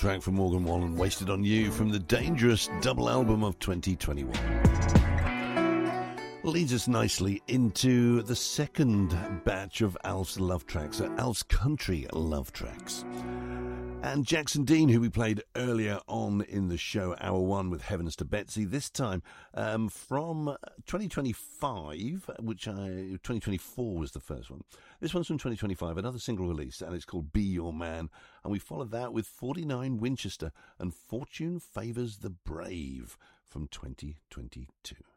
track from Morgan Wallen, Wasted on You, from the Dangerous double album of 2021. Leads us nicely into the second batch of Alf's love tracks, Alf's country love tracks. And Jackson Dean, who we played earlier on in the show, Hour 1 with Heavens to Betsy, this time from 2025, 2024 was the first one. This one's from 2025, another single release, and it's called Be Your Man. And we followed that with 49 Winchester and Fortune Favours the Brave from 2022.